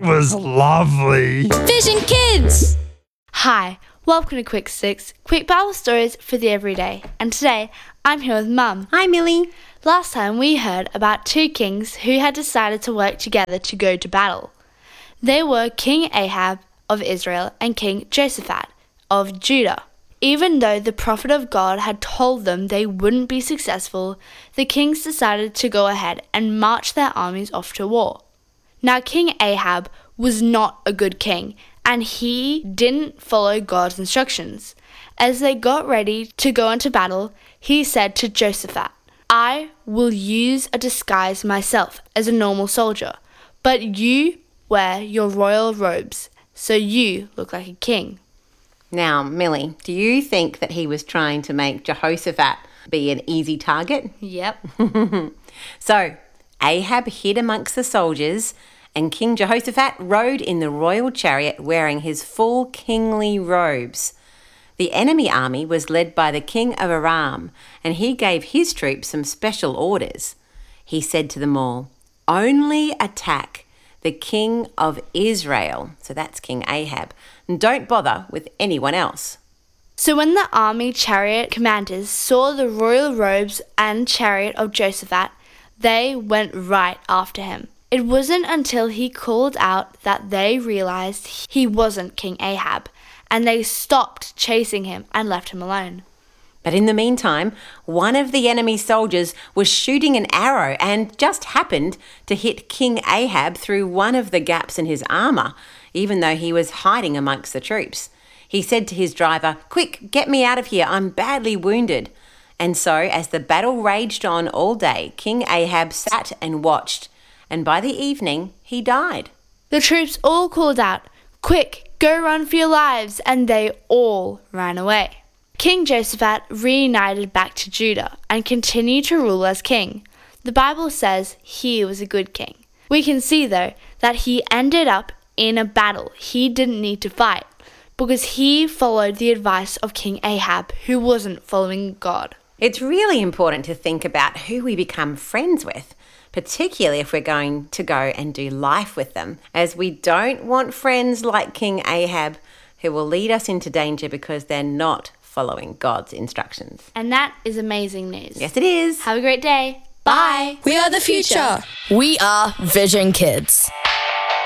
was lovely. Vision Kids! Hi, welcome to Quick Six, quick Bible stories for the everyday. And today, I'm here with Mum. Hi, Millie. Last time we heard about two kings who had decided to work together to go to battle. They were King Ahab of Israel and King Jehoshaphat of Judah. Even though the prophet of God had told them they wouldn't be successful, the kings decided to go ahead and march their armies off to war. Now, King Ahab was not a good king, and he didn't follow God's instructions. As they got ready to go into battle, he said to Jehoshaphat, "I will use a disguise myself as a normal soldier, but you wear your royal robes, so you look like a king." Now, Millie, do you think that he was trying to make Jehoshaphat be an easy target? Yep. So, Ahab hid amongst the soldiers, and King Jehoshaphat rode in the royal chariot wearing his full kingly robes. The enemy army was led by the king of Aram, and he gave his troops some special orders. He said to them all, "Only attack the king of Israel," so that's King Ahab, "and don't bother with anyone else." So when the army chariot commanders saw the royal robes and chariot of Jehoshaphat, they went right after him. It wasn't until he called out that they realized he wasn't King Ahab, and they stopped chasing him and left him alone. But in the meantime, one of the enemy soldiers was shooting an arrow and just happened to hit King Ahab through one of the gaps in his armour, even though he was hiding amongst the troops. He said to his driver, "Quick, get me out of here, I'm badly wounded." And so, as the battle raged on all day, King Ahab sat and watched, and by the evening he died. The troops all called out, "Quick, go run for your lives," and they all ran away. King Jehoshaphat reunited back to Judah and continued to rule as king. The Bible says he was a good king. We can see, though, that he ended up in a battle he didn't need to fight because he followed the advice of King Ahab, who wasn't following God. It's really important to think about who we become friends with, particularly if we're going to go and do life with them, as we don't want friends like King Ahab who will lead us into danger because they're not following God's instructions. And that is amazing news. Yes, it is. Have a great day. Bye. We are the future. We are Vision Kids.